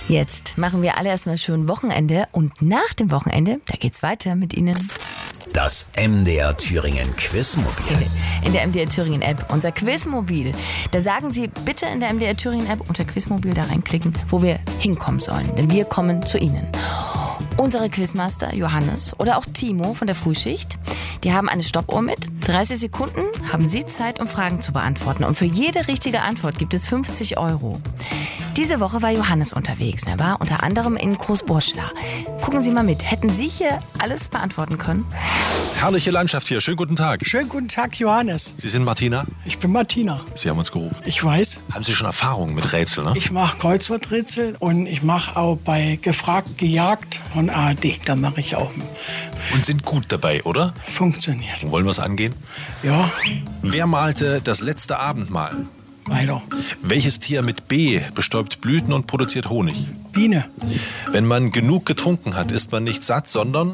Jetzt machen wir alle erstmal schön Wochenende und nach dem Wochenende, da geht's weiter mit Ihnen. Das MDR Thüringen Quizmobil. In der MDR Thüringen App, unser Quizmobil. Da sagen Sie bitte in der MDR Thüringen App unter Quizmobil da reinklicken, wo wir hinkommen sollen, denn wir kommen zu Ihnen. Unsere Quizmaster Johannes oder auch Timo von der Frühschicht, die haben eine Stoppuhr mit. 30 Sekunden haben Sie Zeit, um Fragen zu beantworten. Und für jede richtige Antwort gibt es 50 €. Diese Woche war Johannes unterwegs. Er war unter anderem in Großburschla. Gucken Sie mal mit. Hätten Sie hier alles beantworten können? Herrliche Landschaft hier. Schönen guten Tag. Schönen guten Tag, Johannes. Sie sind Martina? Ich bin Martina. Sie haben uns gerufen. Ich weiß. Haben Sie schon Erfahrungen mit Rätseln, ne? Ich mache Kreuzworträtsel und ich mache auch bei Gefragt, Gejagt von ARD. Da mache ich auch. Und sind gut dabei, oder? Funktioniert. Wollen wir es angehen? Ja, Wer malte das letzte Abendmahl? weiter. Welches Tier mit B bestäubt Blüten und produziert Honig? Biene. Wenn man genug getrunken hat, ist man nicht satt, sondern...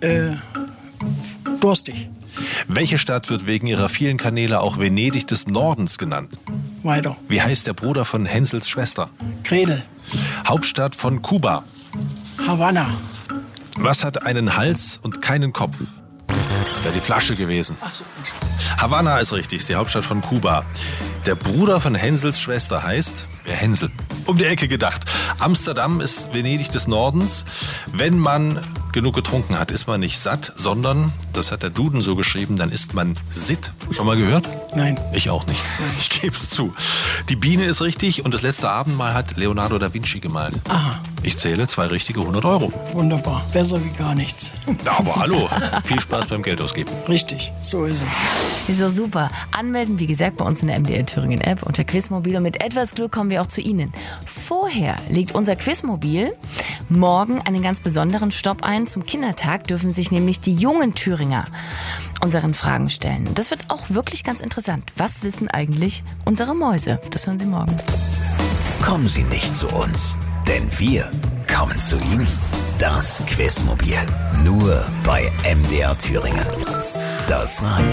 Durstig. Welche Stadt wird wegen ihrer vielen Kanäle auch Venedig des Nordens genannt? Weiter. Wie heißt der Bruder von Hänsels Schwester? Gretel. Hauptstadt von Kuba. Havanna. Was hat einen Hals und keinen Kopf? Das wäre die Flasche gewesen. Ach so. Havanna ist richtig, ist die Hauptstadt von Kuba. Der Bruder von Hänsels Schwester heißt Hänsel. Um die Ecke gedacht. Amsterdam ist Venedig des Nordens. Wenn man genug getrunken hat, ist man nicht satt, sondern, das hat der Duden so geschrieben, dann ist man sitt. Schon mal gehört? Nein. Ich auch nicht. Ich gebe es zu. Die Biene ist richtig und das letzte Abendmahl hat Leonardo da Vinci gemalt. Aha. Ich zähle 2 richtige 100 €. Wunderbar. Besser wie gar nichts. Ja, aber hallo. Viel Spaß beim Geld ausgeben. Richtig. So ist es. Ist doch super. Anmelden, wie gesagt, bei uns in der MDR Thüringen App unter Quizmobil und mit etwas Glück kommen wir auch zu Ihnen. Vorher legt unser Quizmobil morgen einen ganz besonderen Stopp ein. Zum Kindertag dürfen sich nämlich die jungen Thüringer unseren Fragen stellen. Das wird auch wirklich ganz interessant. Was wissen eigentlich unsere Mäuse? Das hören Sie morgen. Kommen Sie nicht zu uns, denn wir kommen zu Ihnen. Das Quizmobil. Nur bei MDR Thüringen. Das Radio.